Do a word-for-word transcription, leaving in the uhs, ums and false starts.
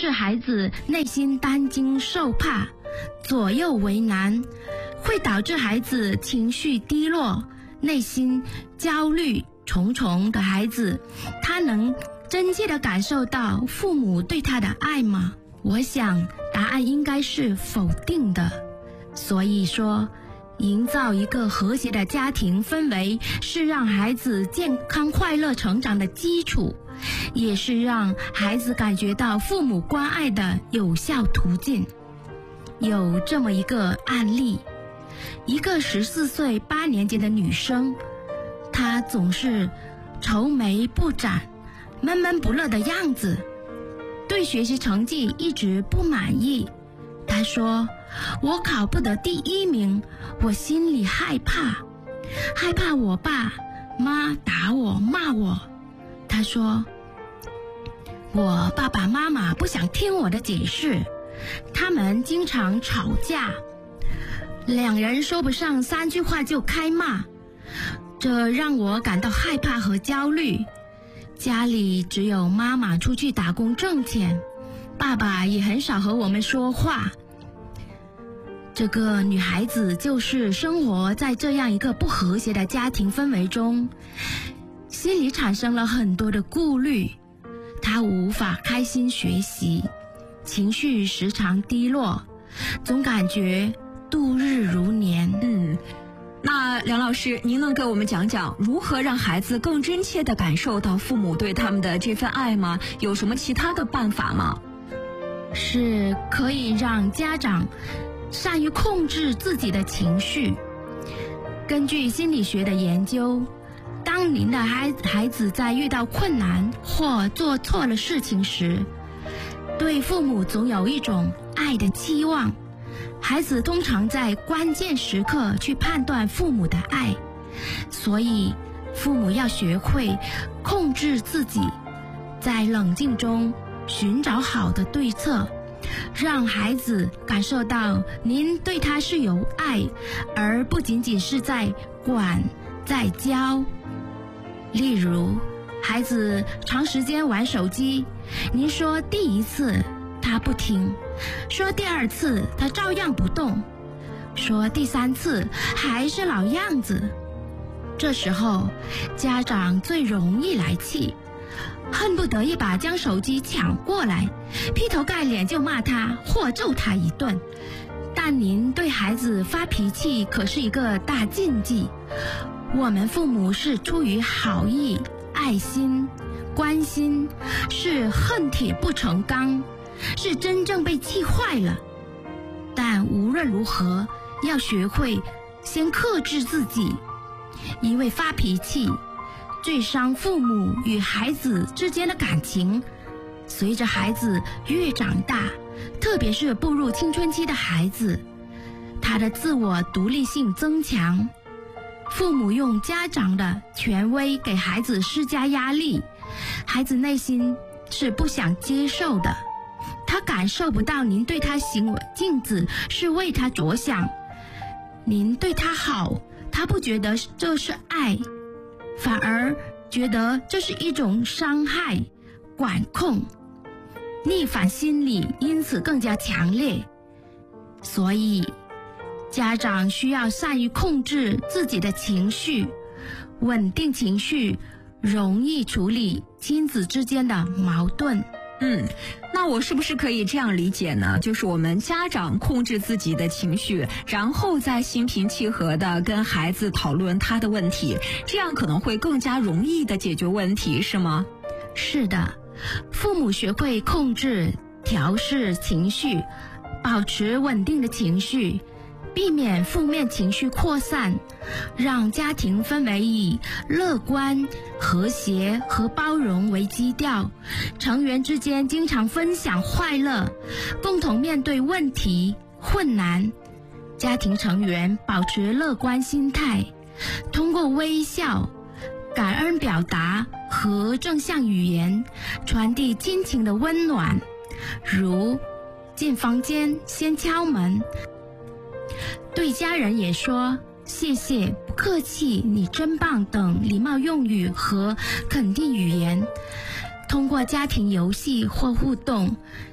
致孩子内心担惊受怕，左右为难，会导致孩子情绪低落，内心焦虑重重的孩子，他能真切地感受到父母对他的爱吗？我想答案应该是否定的。所以说，营造一个和谐的家庭氛围是让孩子健康快乐成长的基础，也是让孩子感觉到父母关爱的有效途径。有这么一个案例，一个十四岁八年级的女生，她总是愁眉不展，闷闷不乐的样子，对学习成绩一直不满意。她说，我考不得第一名，我心里害怕，害怕我爸妈打我骂我。她说，我爸爸妈妈不想听我的解释，他们经常吵架，两人说不上三句话就开骂，这让我感到害怕和焦虑。家里只有妈妈出去打工挣钱，爸爸也很少和我们说话。这个女孩子就是生活在这样一个不和谐的家庭氛围中，心里产生了很多的顾虑，她无法开心学习，情绪时常低落，总感觉度日如年。 嗯，那梁老师，您能给我们讲讲如何让孩子更真切地感受到父母对他们的这份爱吗？有什么其他的办法吗？ 是可以让家长善于控制自己的情绪。根据心理学的研究，当您的孩孩子在遇到困难或做错了事情时，对父母总有一种爱的期望，孩子通常在关键时刻去判断父母的爱，所以父母要学会控制自己，在冷静中寻找好的对策，让孩子感受到您对他是有爱，而不仅仅是在管在教。例如，孩子长时间玩手机，您说第一次他不听，说第二次他照样不动，说第三次还是老样子。这时候家长最容易来气，恨不得一把将手机抢过来，劈头盖脸就骂他或揍他一顿。但您对孩子发脾气可是一个大禁忌，我们父母是出于好意、爱心、关心，是恨铁不成钢，是真正被气坏了。但无论如何，要学会先克制自己，因为发脾气最伤父母与孩子之间的感情。随着孩子越长大，特别是步入青春期的孩子，他的自我独立性增强，父母用家长的权威给孩子施加压力，孩子内心是不想接受的，他感受不到您对他行为镜子是为他着想，您对他好，他不觉得这是爱，反而觉得这是一种伤害、管控，逆反心理因此更加强烈。所以家长需要善于控制自己的情绪，稳定情绪，容易处理亲子之间的矛盾。 嗯，那我是不是可以这样理解呢？就是我们家长控制自己的情绪，然后再心平气和地跟孩子讨论他的问题，这样可能会更加容易地解决问题，是吗？ 是的，父母学会控制、调试情绪，保持稳定的情绪，避免负面情绪扩散，让家庭氛围以乐观、和谐和包容为基调，成员之间经常分享快乐，共同面对问题、困难。家庭成员保持乐观心态，通过微笑、感恩表达和正向语言传递亲情的温暖，如进房间先敲门，对家人也说谢谢、不客气、你真棒等礼貌用语和肯定语言。通过家庭游戏或互动，